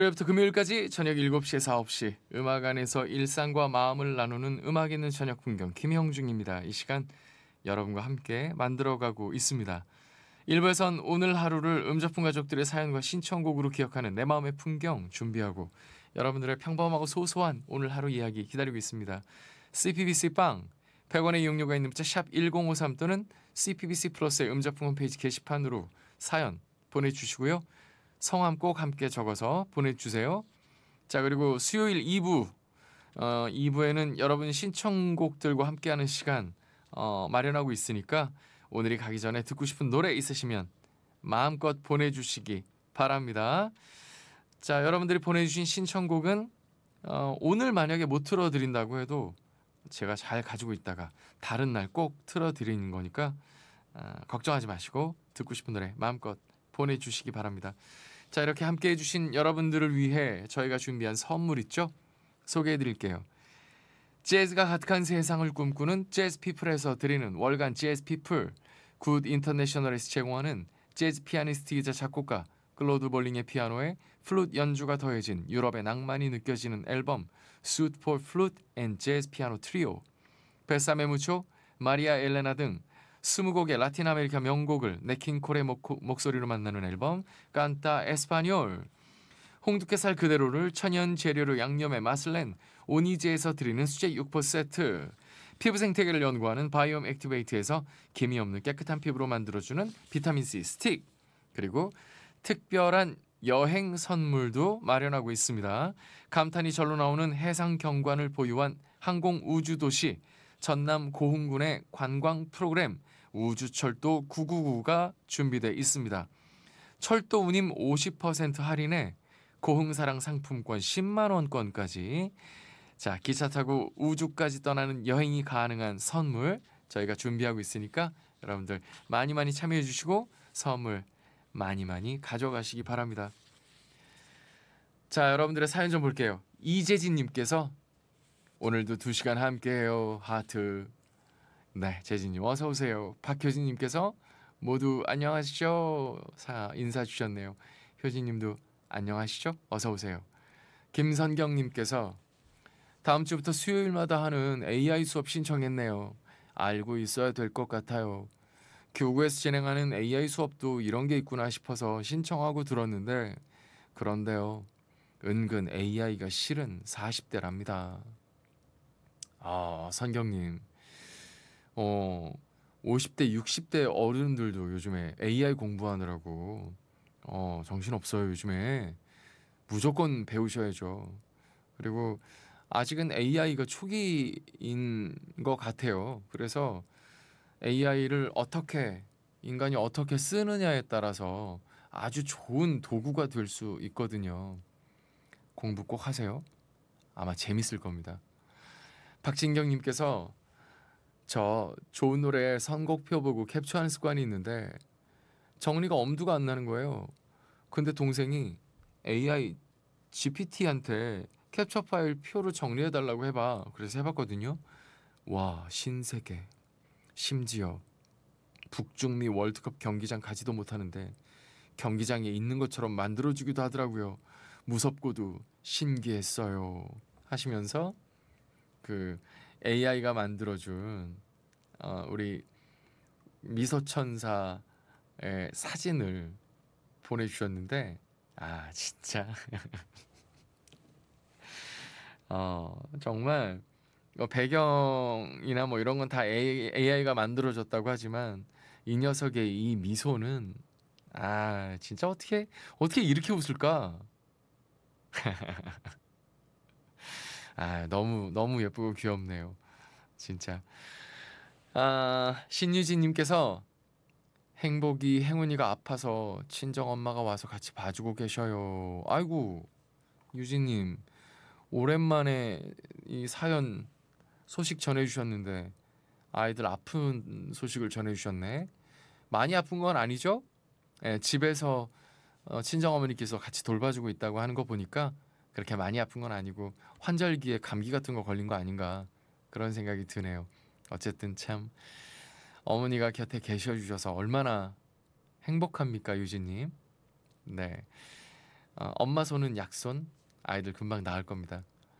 월요일부터 금요일까지 저녁 7시에서 9시 음악 안에서 일상과 마음을 나누는 음악 있는 저녁 풍경 김형중입니다. 이 시간 여러분과 함께 만들어가고 있습니다. 1부에선 오늘 하루를 음저풍 가족들의 사연과 신청곡으로 기억하는 내 마음의 풍경 준비하고 여러분들의 평범하고 소소한 오늘 하루 이야기 기다리고 있습니다. CPBC 빵 100원의 이용료가 있는 문자 샵 1053 또는 CPBC 플러스의 음저풍 홈페이지 게시판으로 사연 보내주시고요. 성함 꼭 함께 적어서 보내주세요. 자, 그리고 수요일 2부 2부에는 여러분 신청곡들과 함께하는 시간 마련하고 있으니까 오늘이 가기 전에 듣고 싶은 노래 있으시면 마음껏 보내주시기 바랍니다. 자, 여러분들이 보내주신 신청곡은 오늘 만약에 못 틀어드린다고 해도 제가 잘 가지고 있다가 다른 날 꼭 틀어드리는 거니까 걱정하지 마시고 듣고 싶은 노래 마음껏 보내주시기 바랍니다. 자, 이렇게 함께해 주신 여러분들을 위해 저희가 준비한 선물 있죠? 소개해 드릴게요. 재즈가 가득한 세상을 꿈꾸는 재즈피플에서 드리는 월간 재즈피플, 굿 인터내셔널에서 제공하는 재즈 피아니스트이자 작곡가 클로드 볼링의 피아노에 플룻 연주가 더해진 유럽의 낭만이 느껴지는 앨범 Suite for Flute and Jazz Piano Trio, 베사메 무초, 마리아 엘레나 등 20곡의 라틴 아메리카 명곡을 네킹콜의 목소리로 만나는 앨범 깐타 에스파뇰, 홍두깨살 그대로를 천연 재료로 양념에 맛을 낸 오니제에서 드리는 수제 육포 세트, 피부 생태계를 연구하는 바이옴 액티베이트에서 기미 없는 깨끗한 피부로 만들어주는 비타민C 스틱, 그리고 특별한 여행 선물도 마련하고 있습니다. 감탄이 절로 나오는 해상 경관을 보유한 항공우주도시 전남 고흥군의 관광 프로그램 우주철도 999가 준비되어 있습니다. 철도 운임 50% 할인에 고흥사랑 상품권 10만 원권까지, 자, 기차 타고 우주까지 떠나는 여행이 가능한 선물 저희가 준비하고 있으니까 여러분들 많이 많이 참여해 주시고 선물 많이 많이 가져가시기 바랍니다. 자, 여러분들의 사연 좀 볼게요. 이재진님께서 오늘도 2시간 함께해요. 하트. 네, 재진님 어서 오세요. 박효진님께서 모두 안녕하시죠? 인사 주셨네요. 효진님도 안녕하시죠? 어서 오세요. 김선경님께서 다음 주부터 수요일마다 하는 AI 수업 신청했네요. 알고 있어야 될 것 같아요. 교구에서 진행하는 AI 수업도 이런 게 있구나 싶어서 신청하고 들었는데 그런데요. 은근 AI가 싫은 40대랍니다. 아, 선경님. 50대, 60대 어른들도 요즘에 AI 공부하느라고 정신없어요, 요즘에. 무조건 배우셔야죠. 그리고 아직은 AI가 초기인 것 같아요. 그래서 AI를 인간이 어떻게 쓰느냐에 따라서 아주 좋은 도구가 될 수 있거든요. 공부 꼭 하세요. 아마 재밌을 겁니다. 박진경님께서 저 좋은 노래 선곡표 보고 캡처하는 습관이 있는데 정리가 엄두가 안 나는 거예요. 근데 동생이 AI GPT한테 캡처 파일 표로 정리해달라고 해봐. 그래서 해봤거든요. 와, 신세계. 심지어 북중미 월드컵 경기장 가지도 못하는데 경기장에 있는 것처럼 만들어주기도 하더라고요. 무섭고도 신기했어요. 하시면서 그 AI가 만들어준 우리 미소천사의 사진을 보내주셨는데 진짜 정말 배경이나 뭐 이런 건 다 AI가 만들어졌다고 하지만 이 녀석의 이 미소는 진짜 어떻게 이렇게 웃을까? 너무 예쁘고 귀엽네요. 진짜. 신유진님께서 행운이가 아파서 친정 엄마가 와서 같이 봐주고 계셔요. 아이고, 유진님 오랜만에 이 사연 소식 전해주셨는데 아이들 아픈 소식을 전해주셨네. 많이 아픈 건 아니죠? 집에서 친정어머니께서 같이 돌봐주고 있다고 하는 거 보니까 그렇게 많이 아픈 건 아니고 환절기에 감기 같은 거 걸린 거 아닌가 그런 생각이 드네요. 어쨌든 참 어머니가 곁에 계셔 주셔서 얼마나 행복합니까, 유진님. 네. 엄마 손은 약손, 아이들 금방 나을 겁니다.